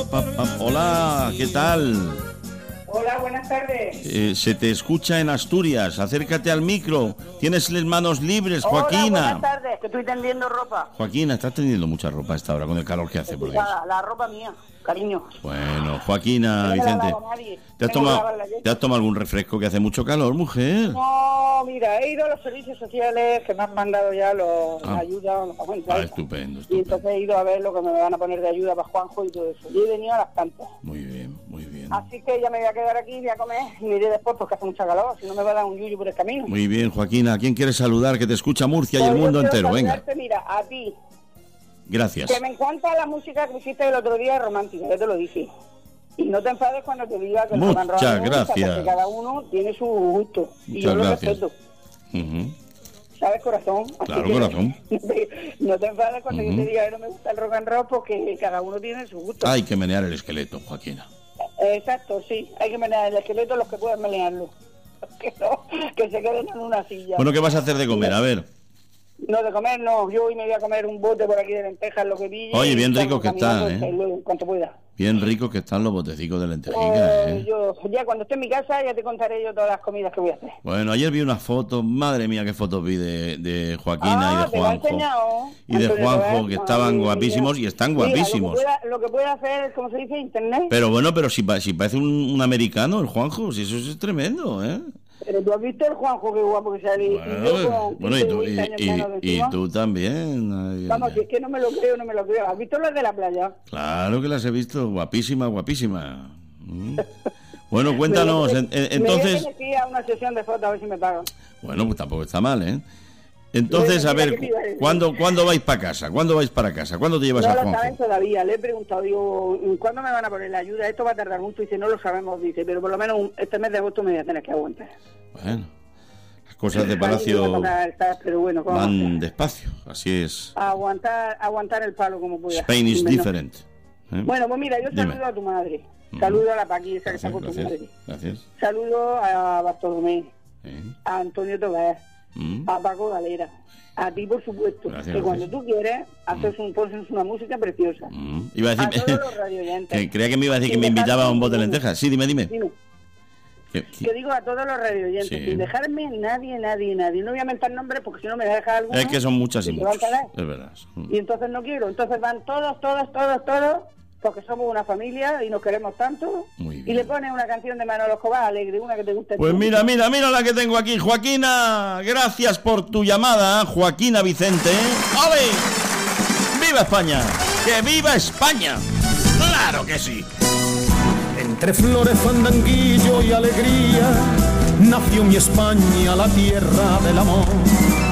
Hola, ¿qué tal? Hola, buenas tardes. Se te escucha en Asturias, acércate al micro. Tienes las manos libres, Joaquina. Hola, buenas tardes, que estoy tendiendo ropa. Joaquina, estás tendiendo mucha ropa a esta hora con el calor que hace, por Dios. La ropa mía, cariño. Bueno, Joaquina, No me la Vicente, lavo nadie. ¿te has tomado algún refresco que hace mucho calor, mujer? No, mira, he ido a los servicios sociales que me han mandado ya la ayuda. Estupendo. Y entonces he ido a ver lo que me van a poner de ayuda para Juanjo y todo eso. Y he venido a las cantas. Muy bien, muy bien. Así que ya me voy a quedar aquí, voy a comer y me iré después porque hace mucha calor, si no me va a dar un yuyu por el camino. Muy bien, Joaquina, ¿a quién quieres saludar? Que te escucha Murcia y el mundo entero, venga. Mira, a ti. Gracias. Que me encanta la música que hiciste el otro día romántica, ya te lo dije. Y no te enfades cuando te diga que muchas rock and roll gracias. Porque cada uno tiene su gusto. Y yo lo respeto. ¿Sabes, corazón? Claro, corazón. No te enfades cuando yo te diga que no me gusta el rock and roll porque cada uno tiene su gusto. Hay que menear el esqueleto, Joaquina. Exacto, sí. Hay que menear el esqueleto los que puedan menearlo. Que se queden en una silla. Bueno, ¿qué vas a hacer de comer? A ver. No, de comer no. Yo hoy me voy a comer un bote por aquí de lentejas, lo que pille. Oye, bien rico que están, En cuanto pueda. Bien rico que están los botecicos de lentejitas, Yo, ya cuando esté en mi casa, ya te contaré yo todas las comidas que voy a hacer. Bueno, ayer vi unas fotos, madre mía, qué fotos vi de Joaquina y de Juanjo. Y de Juanjo, que estaban guapísimos y están guapísimos. Mira, lo que puede hacer es, como se dice, internet. Pero bueno, si parece un americano el Juanjo, si eso es tremendo, ¿eh? Pero tú has visto el Juanjo, qué guapo que sale. Bueno, y tú también. Vamos, si es que no me lo creo. ¿Has visto las de la playa? Claro que las he visto, guapísima. Bueno, cuéntanos, entonces... Me voy a una sesión de fotos a ver si me pagan. Bueno, pues tampoco está mal, ¿eh? Entonces, a ver, ¿cuándo vais para casa? ¿Cuándo vais para casa? ¿Cuándo te llevas a Juanjo? No lo saben todavía, le he preguntado, digo, ¿cuándo me van a poner la ayuda? Esto va a tardar mucho, y dice, no lo sabemos, dice, pero por lo menos este mes de agosto me voy a tener que aguantar. Bueno, las cosas de Palacio bueno, van despacio, así es. Aguantar el palo como pueda. Spain is different. Bueno, pues mira, yo saludo a tu madre, saludo a la Paqui, esa que está con tu madre. Gracias. Saludo a Bartolomé, a Antonio Tobás, a Paco Galera, a ti por supuesto, que cuando tú quieres pones una música preciosa. Iba a decir, todos los radioyentes. Creía que me iba a decir que me invitaba a un bote de lentejas. Sí, dime. Que digo a todos los radioyentes, sin dejarme nadie. No voy a mentar nombres porque si no me deja algo. Es que son muchas y muchos. Es verdad. Y entonces no quiero. Entonces van todos, porque somos una familia y nos queremos tanto. Muy bien. Y le pones una canción de Manolo Escobar alegre, una que te guste. Pues mira la que tengo aquí, Joaquina. Gracias por tu llamada, Joaquina Vicente. ¡Ole! ¡Viva España! ¡Que viva España! ¡Claro que sí! Entre flores, fandanguillo y alegría nació mi España, la tierra del amor.